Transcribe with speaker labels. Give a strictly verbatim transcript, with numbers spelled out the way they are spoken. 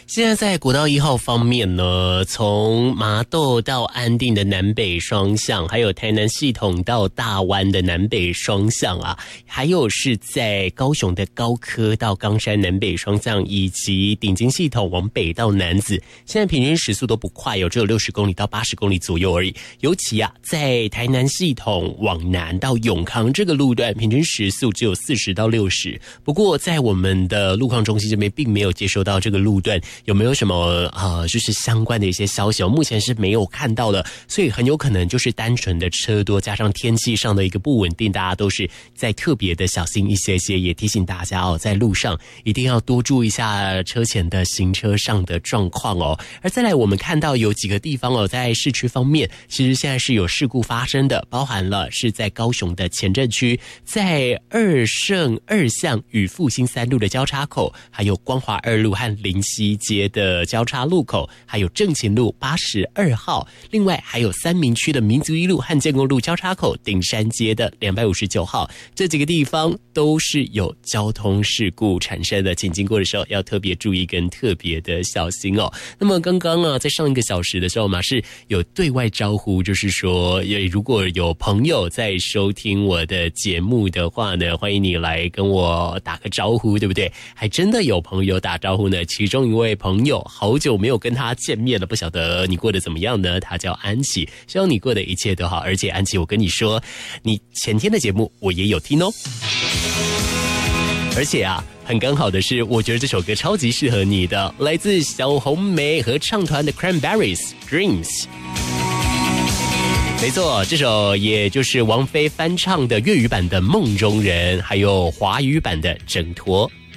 Speaker 1: 现在在国道一号方面呢，从麻豆到安定的南北双向，还有台南系统到大湾的南北双向啊，还有是在高雄的高科到冈山南北双向，以及顶金系统往北到楠梓，现在平均时速都不快哦，只有六十公里到八十公里左右而已。尤其啊，在台南系统往南到永康这个路段，平均时速只有四十到六十。不过在我们的路况中心这边，并没有接收到这个路段有没有什么呃，就是相关的一些消息，目前是没有看到的，所以很有可能就是单纯的车多，加上天气上的一个不稳定，大家都是在特别的小心一些些，也提醒大家哦，在路上一定要多注意一下车前的行车上的状况哦。而再来，我们看到有几个地方哦，在市区方面，其实现在是有事故发生的，包含了是在高雄的前镇区，在二圣二巷与复兴三路的交叉口，还有光华二路和林西街的交叉路口，还有正勤路八十二号，另外还有三民区的民族一路和建工路交叉口，顶山街的两百五十九号，这几个地方都是有交通事故产生的，请经过的时候要特别注意跟特别的小心哦。那么刚刚啊，在上一个小时的时候嘛，是有对外招呼，就是说如果有朋友在收听我的节目的话呢，欢迎你来跟我打个招呼，对不对？还真的有朋友打招呼呢，其中一位朋友好久没有跟他见面了，不晓得你过得怎么样呢？他叫安琪，希望你过得一切都好。而且安琪，我跟你说，你前天的节目我也有听哦，而且啊，很刚好的是，我觉得这首歌超级适合你的，来自小红莓合唱团的 Cranberries Dreams。没错，这首也就是王菲翻唱的粤语版的《梦中人》，还有华语版的《挣脱》。